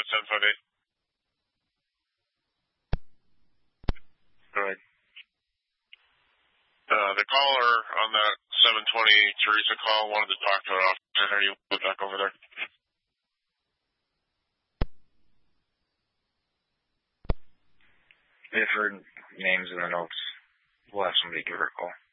1058. Go ahead. The caller on that 720 Teresa call wanted to talk to an officer. Are you back over there? If her name's in the notes, we'll have somebody give her a call.